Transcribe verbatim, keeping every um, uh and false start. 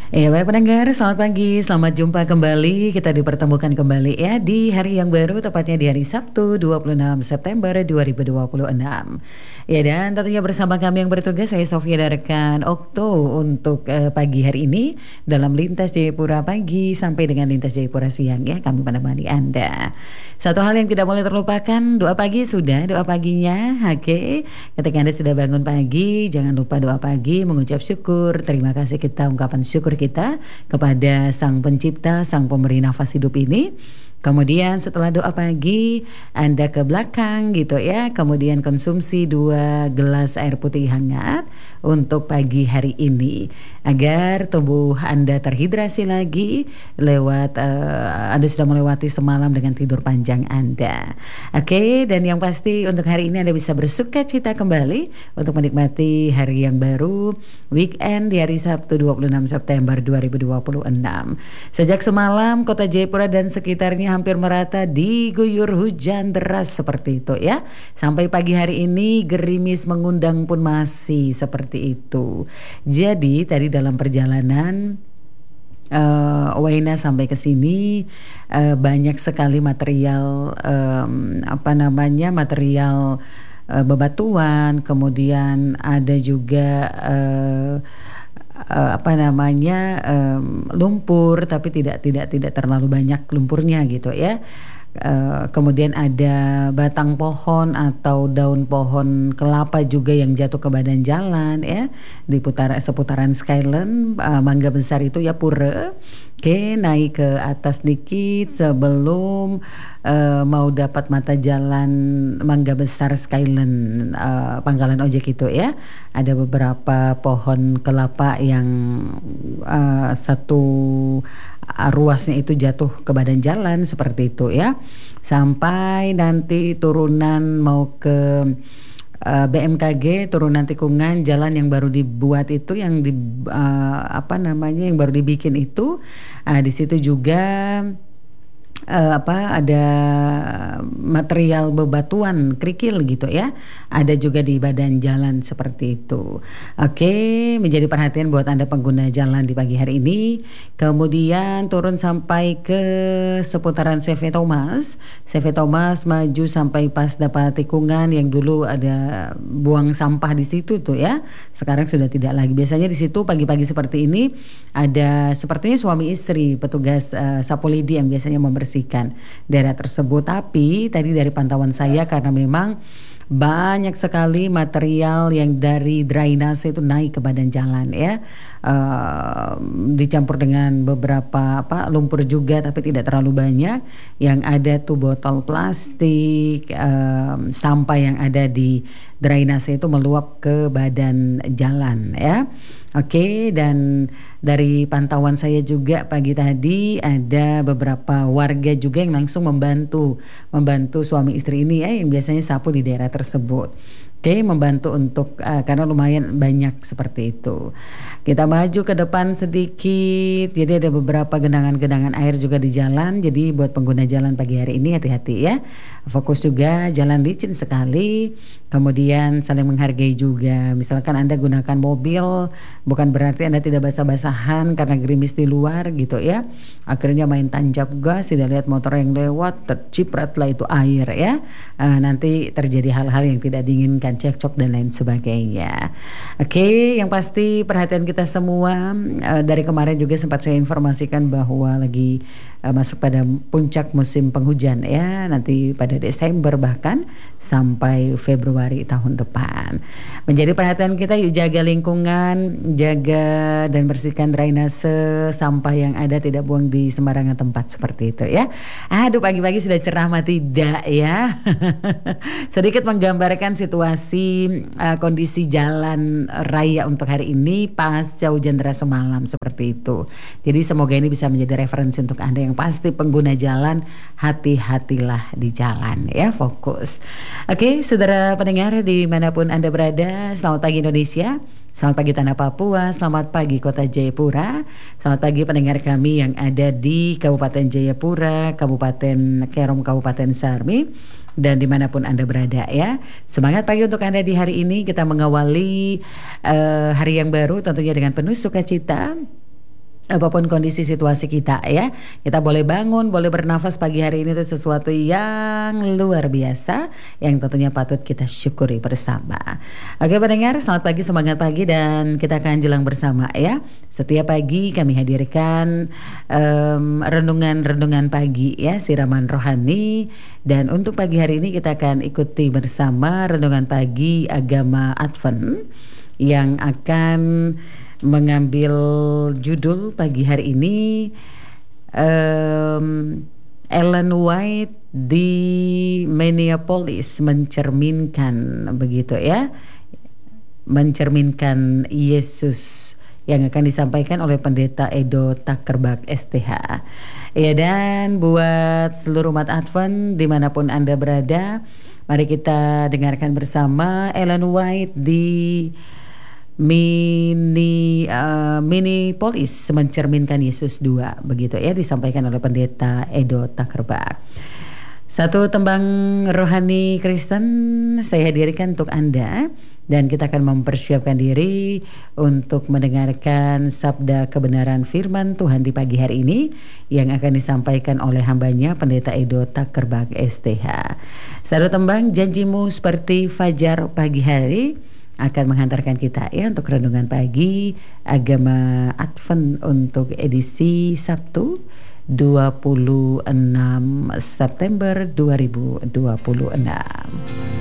Ya baik pendengar, selamat pagi, selamat jumpa kembali. Kita dipertemukan kembali ya di hari yang baru, tepatnya di hari Sabtu dua puluh enam September dua ribu dua puluh enam. Ya dan tentunya bersama kami yang bertugas, saya Sofia dan rekan Okto untuk eh, pagi hari ini dalam Lintas Jayapura pagi sampai dengan Lintas Jayapura siang ya, kami menemani Anda. Satu hal yang tidak boleh terlupakan, doa pagi sudah, doa paginya, oke. Ketika Anda sudah bangun pagi, jangan lupa doa pagi, mengucap syukur, terima kasih kita, ungkapan syukur kita kepada Sang Pencipta, Sang Pemberi nafas hidup ini. Kemudian setelah doa pagi, Anda ke belakang gitu ya. Kemudian konsumsi dua gelas air putih hangat untuk pagi hari ini, agar tubuh Anda terhidrasi lagi lewat uh, Anda sudah melewati semalam dengan tidur panjang Anda. Oke, dan yang pasti untuk hari ini Anda bisa bersuka cita kembali untuk menikmati hari yang baru, weekend di hari Sabtu dua puluh enam September dua ribu dua puluh enam. Sejak semalam kota Jayapura dan sekitarnya hampir merata diguyur hujan deras seperti itu ya. Sampai pagi hari ini gerimis mengundang pun masih seperti itu. Jadi tadi dalam perjalanan uh, Waina sampai ke sini uh, banyak sekali material um, apa namanya material uh, bebatuan, kemudian ada juga uh, uh, apa namanya um, lumpur, tapi tidak tidak tidak terlalu banyak lumpurnya gitu ya. Uh, kemudian ada batang pohon atau daun pohon kelapa juga yang jatuh ke badan jalan ya, di putar seputaran Skyland uh, Mangga Besar itu ya Pura. Oke, naik ke atas dikit sebelum uh, mau dapat mata jalan Mangga Besar Skyland uh, pangkalan ojek itu ya. Ada beberapa pohon kelapa yang uh, satu uh, ruasnya itu jatuh ke badan jalan seperti itu ya. Sampai nanti turunan mau ke Uh, B M K G turunan tikungan, jalan yang baru dibuat itu yang di uh, apa namanya yang baru dibikin itu, uh, di situ juga Uh, apa ada material bebatuan kerikil gitu ya, ada juga di badan jalan seperti itu. Oke, menjadi perhatian buat Anda pengguna jalan di pagi hari ini. Kemudian turun sampai ke seputaran C V Thomas, C V Thomas maju sampai pas dapat tikungan yang dulu ada buang sampah di situ tuh ya, sekarang sudah tidak lagi. Biasanya di situ pagi-pagi seperti ini ada sepertinya suami istri petugas uh, Sapu Lidi yang biasanya membersihkan daerah tersebut. Tapi tadi dari pantauan saya, karena memang banyak sekali material yang dari drainase itu naik ke badan jalan ya, uh, dicampur dengan beberapa apa lumpur juga, tapi tidak terlalu banyak. Yang ada tuh botol plastik, uh, sampah yang ada di drainase itu meluap ke badan jalan ya. Oke, dan dari pantauan saya juga pagi tadi ada beberapa warga juga yang langsung membantu membantu suami istri ini ya, yang biasanya sapu di daerah tersebut. Oke, membantu untuk uh, karena lumayan banyak seperti itu. Kita maju ke depan sedikit. Jadi ada beberapa genangan-genangan air juga di jalan. Jadi buat pengguna jalan pagi hari ini hati-hati ya. Fokus juga, jalan licin sekali. Kemudian saling menghargai juga. Misalkan Anda gunakan mobil, bukan berarti Anda tidak basah-basahan karena gerimis di luar gitu ya. Akhirnya main tancap gas, tidak lihat motor yang lewat, tercipratlah itu air ya. Uh, nanti terjadi hal-hal yang tidak diinginkan, cekcok dan lain sebagainya. Oke, yang pasti perhatian kita semua, uh, dari kemarin juga sempat saya informasikan bahwa lagi uh, masuk pada puncak musim penghujan ya, nanti pada Desember bahkan sampai Februari tahun depan. Menjadi perhatian kita, yuk jaga lingkungan, jaga dan bersihkan drainase, sampah yang ada tidak buang di sembarangan tempat seperti itu ya. Aduh, pagi-pagi sudah cerah mah tidak ya. Sedikit menggambarkan situasi uh, kondisi jalan raya untuk hari ini pasca hujan deras semalam seperti itu. Jadi semoga ini bisa menjadi referensi untuk Anda yang pasti pengguna jalan, hati-hatilah di jalan ya, fokus. Oke, saudara pendengar dimanapun Anda berada, selamat pagi Indonesia. Selamat pagi Tanah Papua, selamat pagi Kota Jayapura, selamat pagi pendengar kami yang ada di Kabupaten Jayapura, Kabupaten Kerom, Kabupaten Sarmi, dan dimanapun Anda berada ya. Semangat pagi untuk Anda di hari ini. Kita mengawali uh, hari yang baru tentunya dengan penuh sukacita. apapun kondisi situasi kita ya. Kita boleh bangun, boleh bernafas pagi hari ini itu sesuatu yang luar biasa yang tentunya patut kita syukuri bersama. Oke pendengar, selamat pagi, semangat pagi dan kita akan jelang bersama ya. Setiap pagi kami hadirkan um, renungan-renungan pagi ya, siraman rohani. Dan untuk pagi hari ini kita akan ikuti bersama renungan pagi agama Advent yang akan mengambil judul pagi hari ini um, Ellen White di Minneapolis mencerminkan, begitu ya, mencerminkan Yesus, yang akan disampaikan oleh Pendeta Edo Takerbak S T H. Ya, dan buat seluruh umat Advent dimanapun Anda berada, mari kita dengarkan bersama Ellen White di Mini uh, Minneapolis mencerminkan Yesus dua, begitu ya, disampaikan oleh Pendeta Edo Takerbak. Satu tembang rohani Kristen saya hadirkan untuk Anda, dan kita akan mempersiapkan diri untuk mendengarkan sabda kebenaran firman Tuhan di pagi hari ini yang akan disampaikan oleh hambanya Pendeta Edo Takerbak S T H. Satu tembang Janjimu Seperti Fajar Pagi Hari akan menghantarkan kita ya untuk renungan pagi agama Advent untuk edisi Sabtu dua puluh enam September dua ribu dua puluh enam.